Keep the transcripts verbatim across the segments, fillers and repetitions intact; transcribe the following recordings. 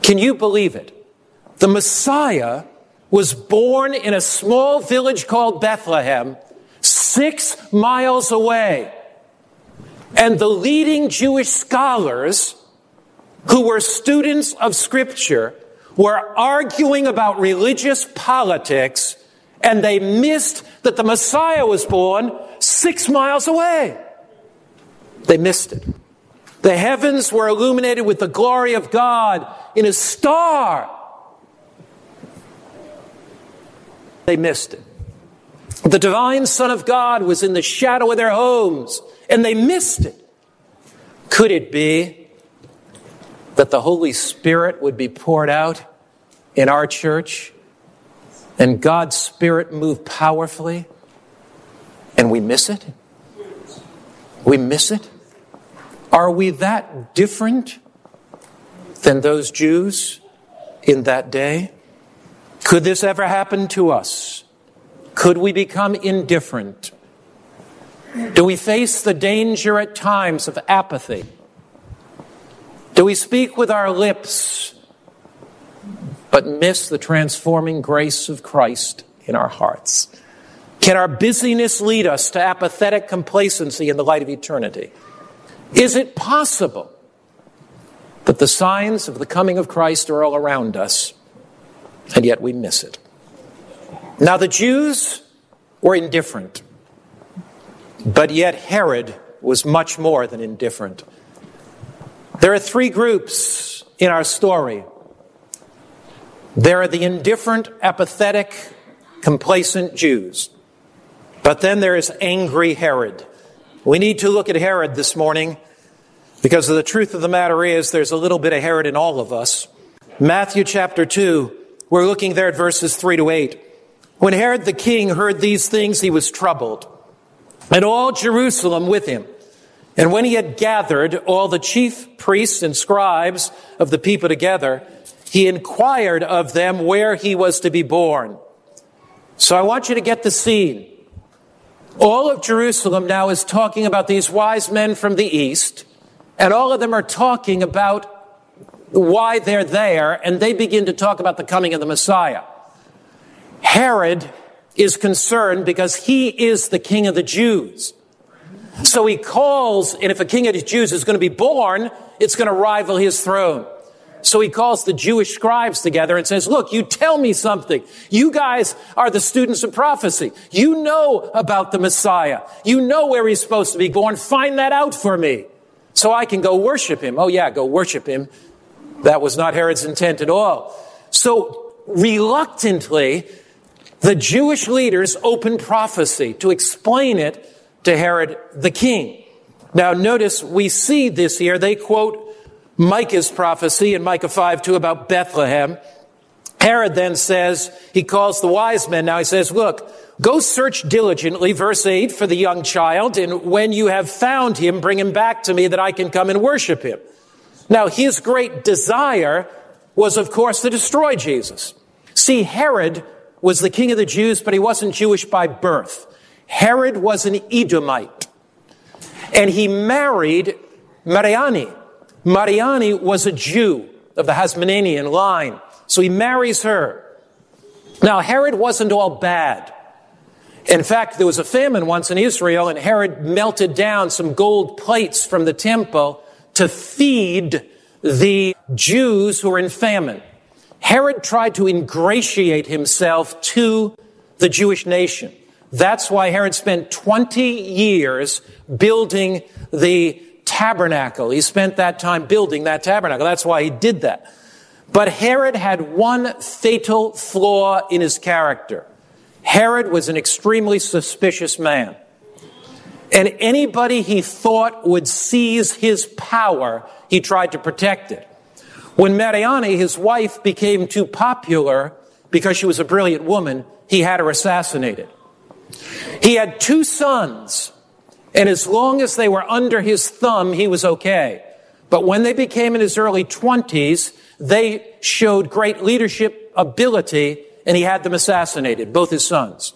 Can you believe it? The Messiah was born in a small village called Bethlehem, six miles away. And the leading Jewish scholars, who were students of Scripture, were arguing about religious politics, and they missed that the Messiah was born six miles away. They missed it. The heavens were illuminated with the glory of God in a star. They missed it. The divine Son of God was in the shadow of their homes, and they missed it. Could it be that the Holy Spirit would be poured out in our church, and God's Spirit move powerfully, and we miss it? We miss it? Are we that different than those Jews in that day? Could this ever happen to us? Could we become indifferent? Do we face the danger at times of apathy? Do we speak with our lips but miss the transforming grace of Christ in our hearts? Can our busyness lead us to apathetic complacency in the light of eternity? Is it possible that the signs of the coming of Christ are all around us, and yet we miss it? Now, the Jews were indifferent, but yet Herod was much more than indifferent. There are three groups in our story. There are the indifferent, apathetic, complacent Jews. But then there is angry Herod. We need to look at Herod this morning because the truth of the matter is there's a little bit of Herod in all of us. Matthew chapter two, we're looking there at verses three to eight. When Herod the king heard these things, he was troubled, and all Jerusalem with him. And when he had gathered all the chief priests and scribes of the people together, he inquired of them where he was to be born. So I want you to get the scene. All of Jerusalem now is talking about these wise men from the east, and all of them are talking about why they're there, and they begin to talk about the coming of the Messiah. Herod is concerned because he is the king of the Jews. So he calls, and if a king of the Jews is going to be born, it's going to rival his throne. So he calls the Jewish scribes together and says, look, you tell me something. You guys are the students of prophecy. You know about the Messiah. You know where he's supposed to be born. Find that out for me so I can go worship him. Oh yeah, go worship him. That was not Herod's intent at all. So reluctantly, the Jewish leaders open prophecy to explain it to Herod the king. Now notice we see this here. They quote Micah's prophecy in Micah five two about Bethlehem. Herod then says, he calls the wise men. Now he says, look, go search diligently, verse eight, for the young child, and when you have found him, bring him back to me that I can come and worship him. Now his great desire was, of course, to destroy Jesus. See, Herod was the king of the Jews, but he wasn't Jewish by birth. Herod was an Edomite, and he married Mariani. Mariani was a Jew of the Hasmonean line, so he marries her. Now, Herod wasn't all bad. In fact, there was a famine once in Israel, and Herod melted down some gold plates from the temple to feed the Jews who were in famine. Herod tried to ingratiate himself to the Jewish nation. That's why Herod spent twenty years building the tabernacle. He spent that time building that tabernacle. That's why he did that. But Herod had one fatal flaw in his character. Herod was an extremely suspicious man. And anybody he thought would seize his power, he tried to protect it. When Mariani, his wife, became too popular because she was a brilliant woman, he had her assassinated. He had two sons, and as long as they were under his thumb, he was okay. But when they became in his early twenties, they showed great leadership ability, and he had them assassinated, both his sons.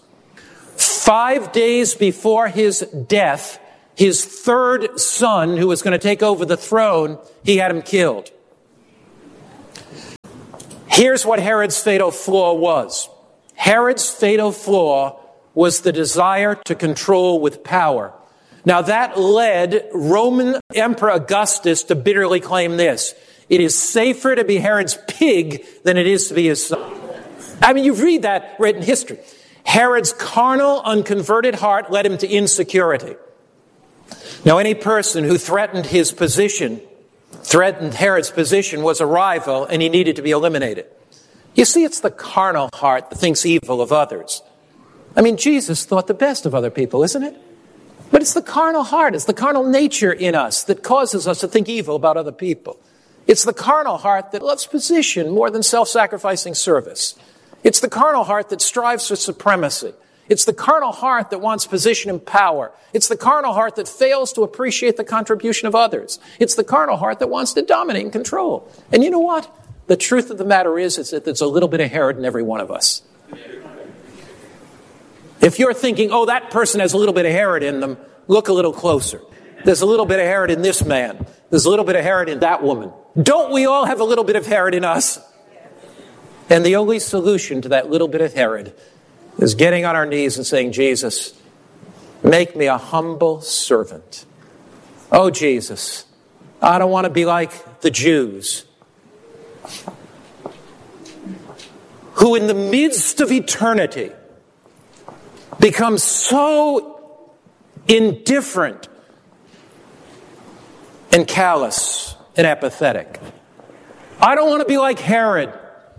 Five days before his death, his third son, who was going to take over the throne, he had him killed. Here's what Herod's fatal flaw was. Herod's fatal flaw was the desire to control with power. Now that led Roman Emperor Augustus to bitterly claim this: it is safer to be Herod's pig than it is to be his son. I mean, you read that written history. Herod's carnal, unconverted heart led him to insecurity. Now, any person who threatened his position, threatened Herod's position, was a rival, and he needed to be eliminated. You see, it's the carnal heart that thinks evil of others. I mean, Jesus thought the best of other people, isn't it? But it's the carnal heart, it's the carnal nature in us that causes us to think evil about other people. It's the carnal heart that loves position more than self-sacrificing service. It's the carnal heart that strives for supremacy. It's the carnal heart that wants position and power. It's the carnal heart that fails to appreciate the contribution of others. It's the carnal heart that wants to dominate and control. And you know what? The truth of the matter is, is that there's a little bit of Herod in every one of us. If you're thinking, oh, that person has a little bit of Herod in them, look a little closer. There's a little bit of Herod in this man. There's a little bit of Herod in that woman. Don't we all have a little bit of Herod in us? And the only solution to that little bit of Herod is getting on our knees and saying, Jesus, make me a humble servant. Oh, Jesus, I don't want to be like the Jews who in the midst of eternity become so indifferent and callous and apathetic. I don't want to be like Herod,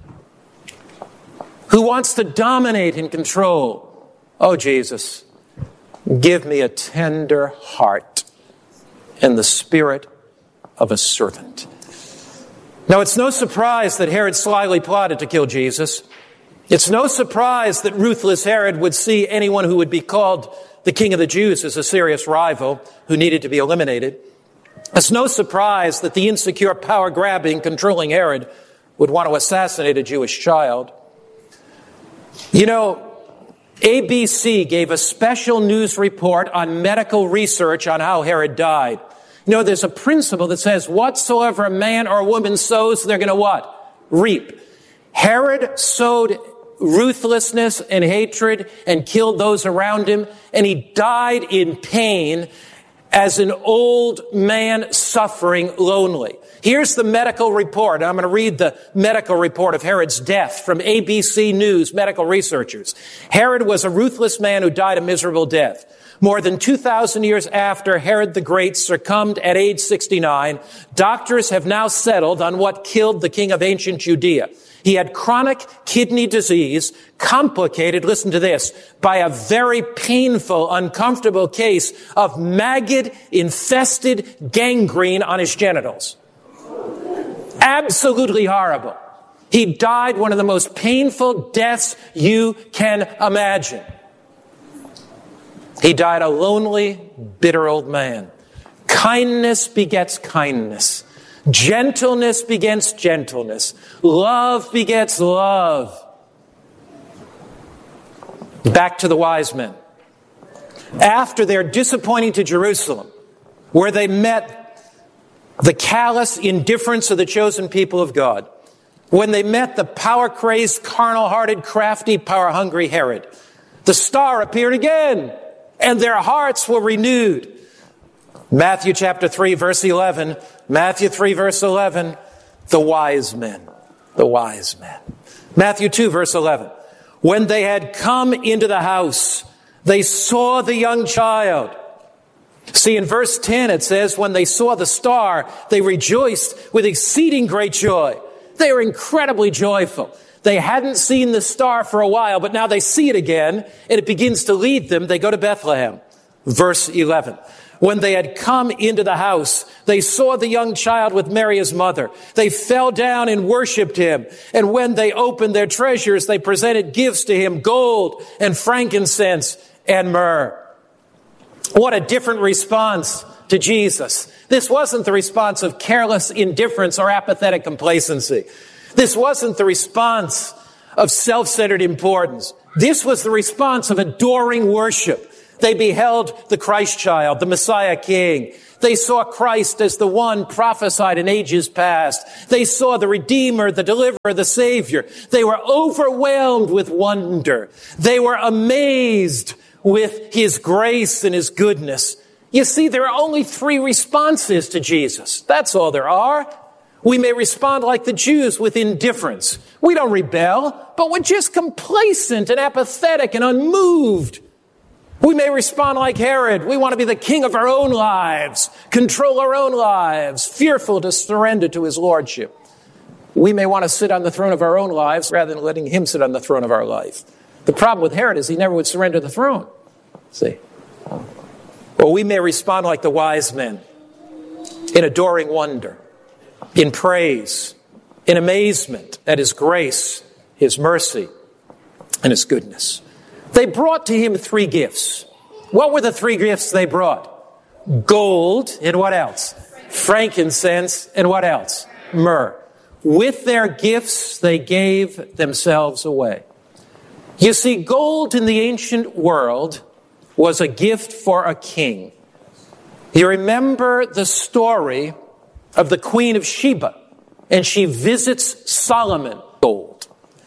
who wants to dominate and control. Oh, Jesus, give me a tender heart and the spirit of a servant. Now, it's no surprise that Herod slyly plotted to kill Jesus. It's no surprise that ruthless Herod would see anyone who would be called the King of the Jews as a serious rival who needed to be eliminated. It's no surprise that the insecure, power-grabbing, controlling Herod would want to assassinate a Jewish child. You know, A B C gave a special news report on medical research on how Herod died. You know, there's a principle that says whatsoever a man or a woman sows, they're going to what? Reap. Herod sowed ruthlessness and hatred and killed those around him, and he died in pain as an old man suffering lonely. Here's the medical report. I'm going to read the medical report of Herod's death from A B C News medical researchers. Herod was a ruthless man who died a miserable death. More than two thousand years after Herod the Great succumbed at age sixty-nine, doctors have now settled on what killed the king of ancient Judea. He had chronic kidney disease, complicated, listen to this, by a very painful, uncomfortable case of maggot-infested gangrene on his genitals. Absolutely horrible. He died one of the most painful deaths you can imagine. He died a lonely, bitter old man. Kindness begets kindness. Gentleness begets gentleness. Love begets love. Back to the wise men. After their disappointing to Jerusalem, where they met the callous indifference of the chosen people of God, when they met the power-crazed, carnal-hearted, crafty, power-hungry Herod, the star appeared again, and their hearts were renewed. Matthew chapter three, verse eleven. Matthew three, verse eleven. The wise men. The wise men. Matthew two, verse eleven. When they had come into the house, they saw the young child. See, in verse ten it says, when they saw the star, they rejoiced with exceeding great joy. They were incredibly joyful. They hadn't seen the star for a while, but now they see it again, and it begins to lead them. They go to Bethlehem. Verse eleven. When they had come into the house, they saw the young child with Mary his mother. They fell down and worshipped him. And when they opened their treasures, they presented gifts to him, gold and frankincense and myrrh. What a different response to Jesus. This wasn't the response of careless indifference or apathetic complacency. This wasn't the response of self-centered importance. This was the response of adoring worship. They beheld the Christ child, the Messiah King. They saw Christ as the one prophesied in ages past. They saw the Redeemer, the Deliverer, the Savior. They were overwhelmed with wonder. They were amazed with His grace and His goodness. You see, there are only three responses to Jesus. That's all there are. We may respond like the Jews with indifference. We don't rebel, but we're just complacent and apathetic and unmoved. We may respond like Herod. We want to be the king of our own lives, control our own lives, fearful to surrender to His lordship. We may want to sit on the throne of our own lives rather than letting Him sit on the throne of our life. The problem with Herod is he never would surrender the throne. See? Or we may respond like the wise men, in adoring wonder, in praise, in amazement at His grace, His mercy, and His goodness. They brought to Him three gifts. What were the three gifts they brought? Gold, and what else? Frankincense, and what else? Myrrh. With their gifts, they gave themselves away. You see, gold in the ancient world was a gift for a king. You remember the story of the Queen of Sheba, and she visits Solomon. Gold.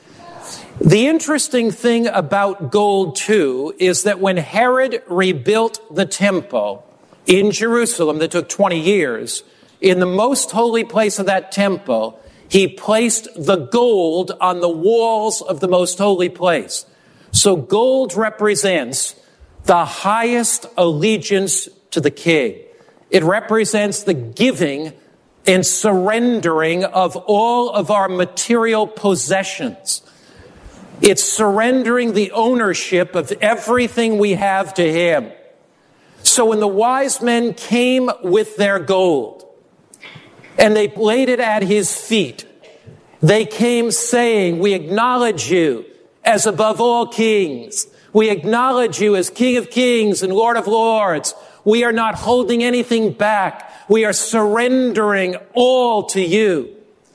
The interesting thing about gold, too, is that when Herod rebuilt the temple in Jerusalem that took twenty years, in the most holy place of that temple, he placed the gold on the walls of the most holy place. So gold represents the highest allegiance to the king. It represents the giving and surrendering of all of our material possessions. It's surrendering the ownership of everything we have to Him. So when the wise men came with their gold and they laid it at His feet, they came saying, "We acknowledge You as above all kings. We acknowledge You as King of kings and Lord of lords. We are not holding anything back. We are surrendering all to You."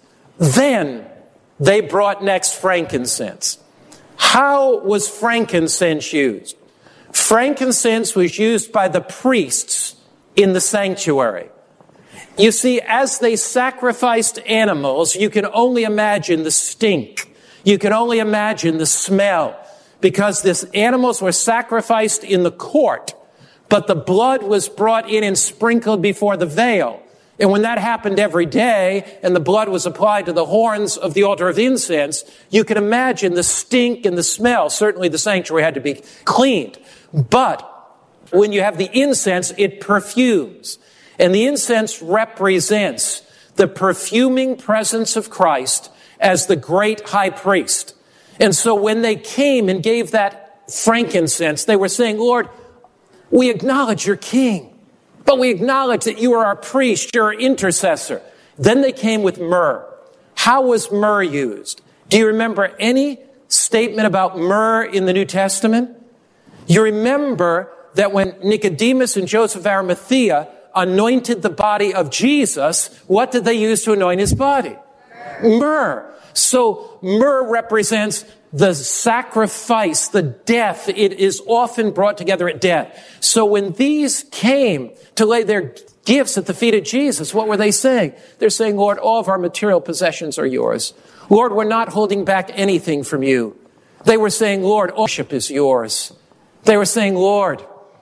Then they brought next frankincense. How was frankincense used? Frankincense was used by the priests in the sanctuary. You see, as they sacrificed animals, you can only imagine the stink. You can only imagine the smell, because these animals were sacrificed in the court, but the blood was brought in and sprinkled before the veil. And when that happened every day, and the blood was applied to the horns of the altar of incense, you can imagine the stink and the smell. Certainly the sanctuary had to be cleaned. But when you have the incense, it perfumes. And the incense represents the perfuming presence of Christ as the great high priest. And so when they came and gave that frankincense, they were saying, "Lord, we acknowledge You're king, but we acknowledge that You are our priest, You're our intercessor." Then they came with myrrh. How was myrrh used? Do you remember any statement about myrrh in the New Testament? You remember that when Nicodemus and Joseph of Arimathea anointed the body of Jesus, what did they use to anoint His body? Myrrh. So myrrh represents the sacrifice, the death. It is often brought together at death. So when these came to lay their gifts at the feet of Jesus, what were they saying? They're saying, "Lord, all of our material possessions are Yours. Lord, we're not holding back anything from You." They were saying, "Lord, all worship is Yours." They were saying, "Lord,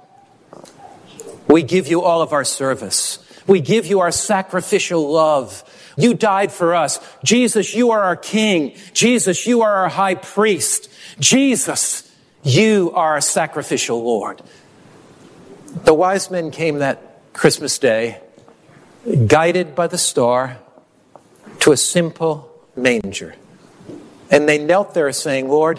we give You all of our service. We give You our sacrificial love. You died for us. Jesus, You are our King. Jesus, You are our high priest. Jesus, You are our sacrificial Lord." The wise men came that Christmas day, guided by the star, to a simple manger. And they knelt there saying, "Lord,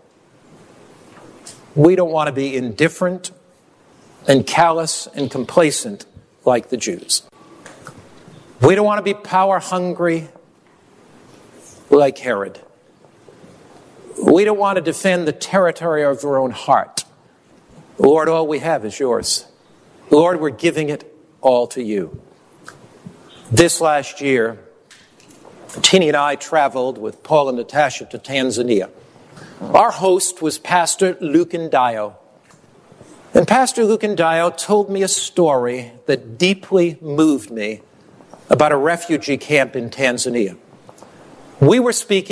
we don't want to be indifferent and callous and complacent like the Jews. We don't want to be power hungry like Herod. We don't want to defend the territory of our own heart. Lord, all we have is Yours. Lord, we're giving it all to You." This last year, Tini and I traveled with Paul and Natasha to Tanzania. Our host was Pastor Luke Ndayo. And Pastor Lucandayo told me a story that deeply moved me about a refugee camp in Tanzania. We were speaking